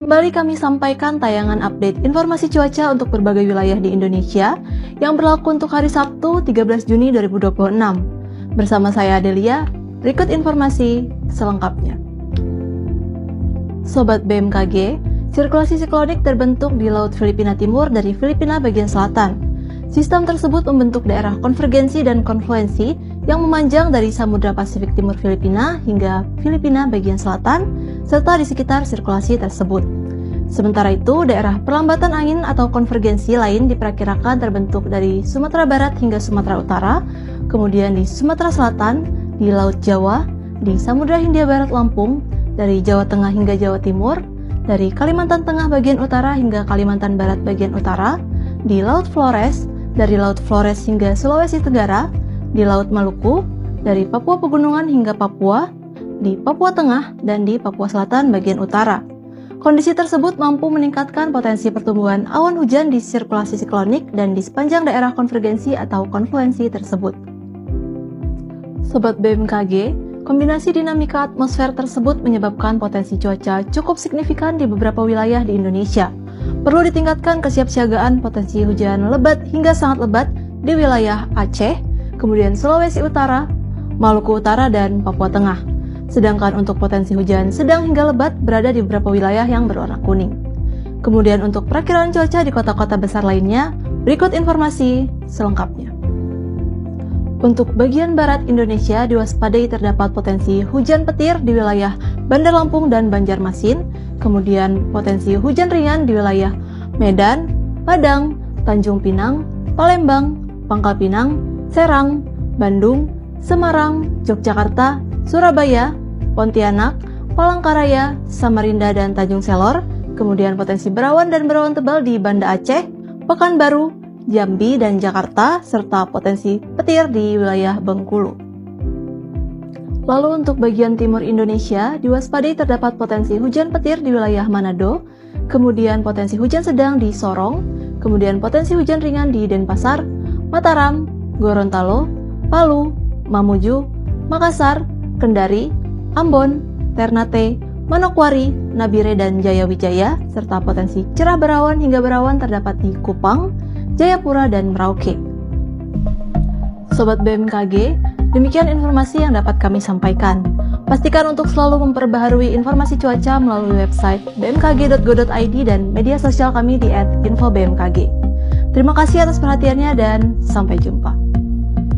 kembali kami sampaikan tayangan update informasi cuaca untuk berbagai wilayah di Indonesia yang berlaku untuk hari Sabtu 13 Juni 2026. Bersama saya Adelia, berikut informasi selengkapnya. Sobat BMKG, sirkulasi siklonik terbentuk di Laut Filipina Timur dari Filipina bagian selatan. Sistem tersebut membentuk daerah konvergensi dan konfluensi yang memanjang dari Samudra Pasifik Timur Filipina hingga Filipina bagian selatan, serta di sekitar sirkulasi tersebut. Sementara itu, daerah perlambatan angin atau konvergensi lain diperkirakan terbentuk dari Sumatera Barat hingga Sumatera Utara, kemudian di Sumatera Selatan, di Laut Jawa, di Samudra Hindia Barat Lampung, dari Jawa Tengah hingga Jawa Timur, dari Kalimantan Tengah bagian utara hingga Kalimantan Barat bagian utara, di Laut Flores, dari Laut Flores hingga Sulawesi Tenggara, di Laut Maluku, dari Papua Pegunungan hingga Papua, di Papua Tengah, dan di Papua Selatan bagian utara. Kondisi tersebut mampu meningkatkan potensi pertumbuhan awan hujan di sirkulasi siklonik dan di sepanjang daerah konvergensi atau konfluensi tersebut. Sobat BMKG, kombinasi dinamika atmosfer tersebut menyebabkan potensi cuaca cukup signifikan di beberapa wilayah di Indonesia. Perlu ditingkatkan kesiapsiagaan potensi hujan lebat hingga sangat lebat di wilayah Aceh, kemudian Sulawesi Utara, Maluku Utara, dan Papua Tengah. Sedangkan untuk potensi hujan sedang hingga lebat berada di beberapa wilayah yang berwarna kuning. Kemudian untuk perakiraan cuaca di kota-kota besar lainnya, berikut informasi selengkapnya. Untuk bagian barat Indonesia diwaspadai terdapat potensi hujan petir di wilayah Bandar Lampung dan Banjarmasin, kemudian potensi hujan ringan di wilayah Medan, Padang, Tanjung Pinang, Palembang, Pangkal Pinang, Serang, Bandung, Semarang, Yogyakarta, Surabaya, Pontianak, Palangkaraya, Samarinda, dan Tanjung Selor, kemudian potensi berawan dan berawan tebal di Banda Aceh, Pekanbaru, Jambi, dan Jakarta, serta potensi petir di wilayah Bengkulu. Lalu untuk bagian timur Indonesia, diwaspadai terdapat potensi hujan petir di wilayah Manado, kemudian potensi hujan sedang di Sorong, kemudian potensi hujan ringan di Denpasar, Mataram, Gorontalo, Palu, Mamuju, Makassar, Kendari, Ambon, Ternate, Manokwari, Nabire, dan Jayawijaya, serta potensi cerah berawan hingga berawan terdapat di Kupang, Jayapura, dan Merauke. Sobat BMKG, demikian informasi yang dapat kami sampaikan. Pastikan untuk selalu memperbaharui informasi cuaca melalui website bmkg.go.id dan media sosial kami di @infobmkg. Terima kasih atas perhatiannya dan sampai jumpa.